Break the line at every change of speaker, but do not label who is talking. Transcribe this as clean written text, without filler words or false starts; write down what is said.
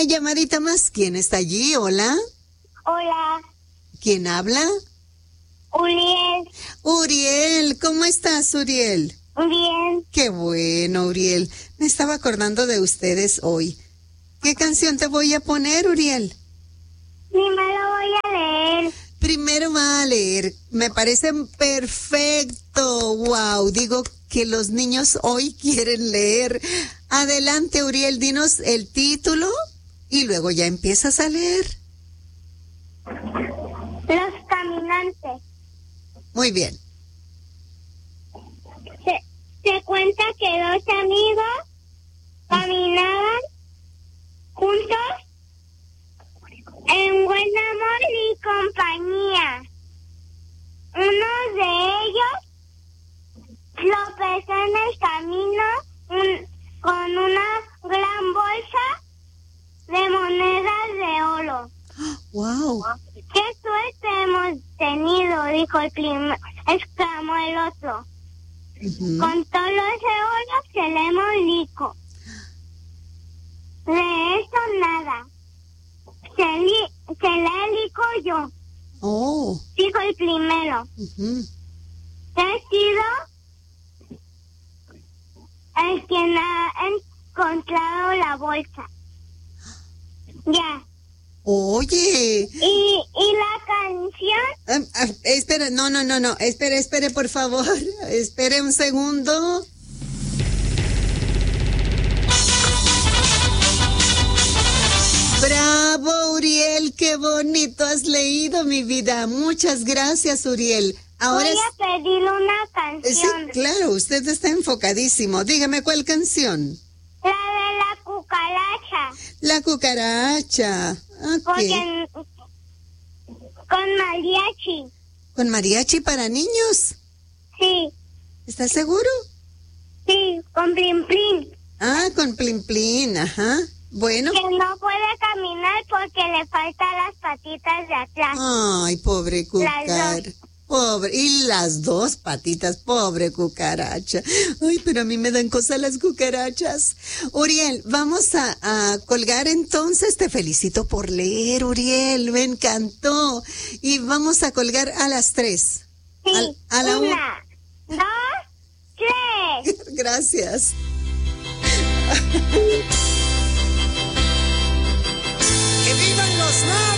llamadita más. ¿Quién está allí? Hola.
Hola.
¿Quién habla?
Uriel.
Uriel, ¿cómo estás, Uriel?
Bien.
Qué bueno, Uriel. Me estaba acordando de ustedes hoy. ¿Qué canción te voy a poner, Uriel?
Primero voy a leer.
Primero va a leer. Me parece perfecto. Wow, digo que los niños hoy quieren leer. Adelante, Uriel, dinos el título y luego ya empiezas a leer.
Los caminantes.
Muy bien.
Se cuenta que dos amigos caminaban juntos en buen amor y compañía. Uno de ellos tropezó en el camino con una gran bolsa de monedas de oro.
Wow.
¡Qué suerte hemos tenido! Exclamó el otro. Con todo ese oro que le hemos rico. De eso nada. Se le elijo yo.
Oh.
Dijo el primero. He sido el quien ha encontrado la bolsa. Ya.
Oye.
¿Y la canción?
Espera, no. Espere, por favor. Espere un segundo. Bravo, Uriel, qué bonito has leído, mi vida. Muchas gracias, Uriel. Ahora
voy a pedir una canción.
Sí, claro, usted está enfocadísimo. Dígame cuál canción.
La de la cucaracha.
La cucaracha. Okay.
Porque con mariachi.
¿Con mariachi para niños?
Sí.
¿Estás seguro?
Sí, con Plin Plin.
Ah, con Plin Plin, ajá. Bueno.
Que no puede caminar porque le faltan las patitas de atrás.
Ay, pobre cucaracha. Pobre, y las dos patitas, pobre cucaracha. Ay, pero a mí me dan cosas las cucarachas. Uriel, vamos a colgar entonces. Te felicito por leer, Uriel, me encantó. Y vamos a colgar a las 3.
Sí,
a la
1, 2, 3.
Gracias. ¡Que vivan los niños!